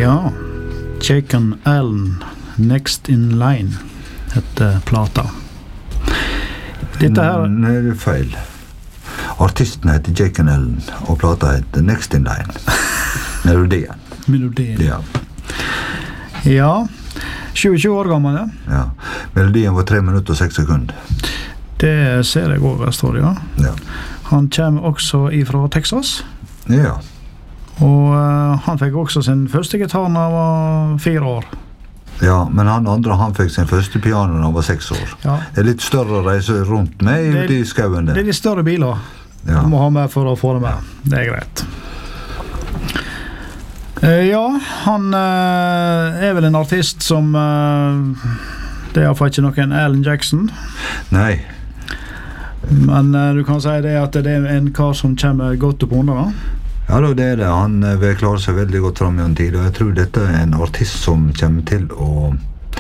Ja, Jake Allen, Next in Line heter plata. Dette her... Nei, det feil. Artisten heter Jake Allen, og plata heter Next in Line. Melodien. Ja. Ja, 27 år gammel, ja. Ja. Melodien var 3 minutter og 6 sekunder. Det ser jeg over, står det, ja. Ja. Han kommer også fra Texas. Ja. Og han fikk også sin første gitar når han var 4 år. Ja, men han fikk sin første piano når han var 6 år. Ja. Det litt større å reise rundt med ute i skauen der. Det litt større biler. Ja. Du må ha med for å få det med. Det greit. Ja, han vel en artist som... det i hvert fall ikke noen Alan Jackson. Nei. Men du kan si det at det en kar som kommer godt opp under, da. Ja, det det. Han vil klare seg veldig godt frem i en tid, og jeg tror dette en artist som kommer til å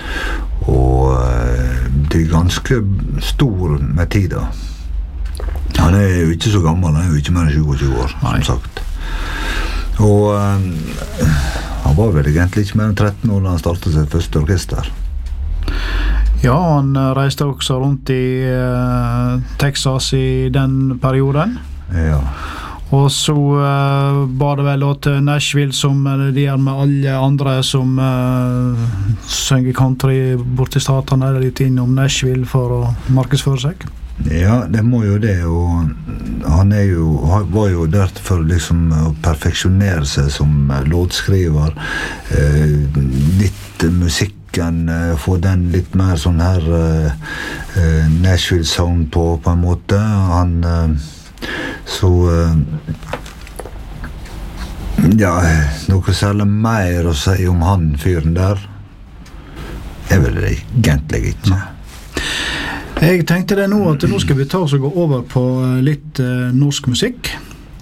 bli ganske stor med tida. Han jo ikke så gammel, han jo ikke mer enn 27 år, som sagt. Og han var vel egentlig ikke mer enn 13 år da han startet sitt første orkester. Ja, han reiste også rundt i Texas i den perioden. Ja. Og så var det vel til Nashville som de med alle andre som synger country bort i staten, eller litt innom Nashville for å markedsføre seg. Ja, det må jo det, og han var jo der for liksom å perfeksjonere seg som låtskriver, litt musikken, få den litt mer sånn her Nashville sound på en måte. Ja, noe særlig mer å si om han fyren der vel det egentlig ikke. Jeg tenkte det nå at nå skal vi ta oss og gå over på litt norsk musikk.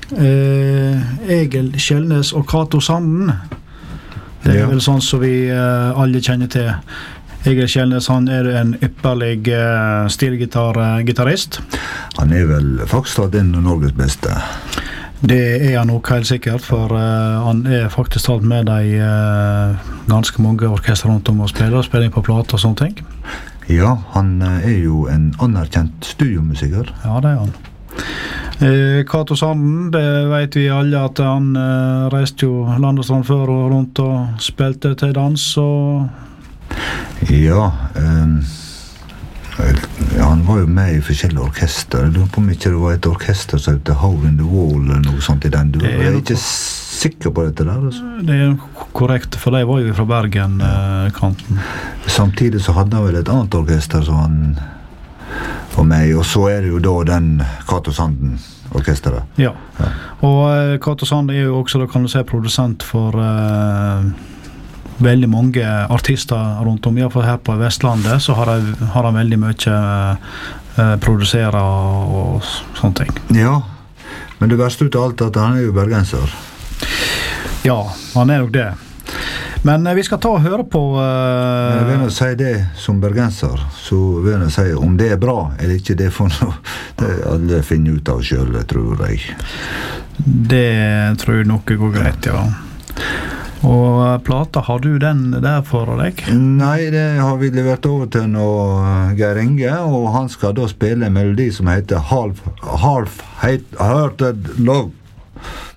Egil Kjellnes og Cato Sanden. Det vel sånn som vi alle kjenner til. Egil Kjellnes, han en ypperlig stilgitarist. Han vel faktisk en av Norges beste. Det han nok helt sikkert, for han faktisk talt med de ganske mange orkester rundt om og spiller på plate og sånne ting. Ja, han jo en anerkjent studiomusiker. Ja, det han. Cato Sanden, det vet vi alle at han reiste jo land og strand før og rundt og spilte til dans og... Ja, han var jo med i forskjellige orkester. Jeg lurer på om ikke det var et orkester som heter Hole in the Wall eller noe sånt i den. Du ikke sikker på dette der? Altså. Det korrekt, for de var jo fra Bergen-kanten. Samtidig så hadde han vel et annet orkester som han var med i, og så det jo da den Cato Sanden-orkesteret. Ja, og Cato Sanden jo også, da kan du si, produsent for... veldig mange artister rundt om, i hvert fall her på Vestlandet, så har han veldig mye produsere og sånne ting. Ja, men det verste ut av alt at han jo bergenser. Ja, han nok det. Men vi skal ta og høre på... Jeg vil nå si det som bergenser, så vil jeg si om det bra eller ikke, det får noe, det alle finner ut av selv, tror jeg. Det tror jeg nok går greit, ja. Og plata, har du den der for deg? Nei, det har vi levert over til Geir Inge, og han skal da spille en melodi som heter Half-Hearted Love.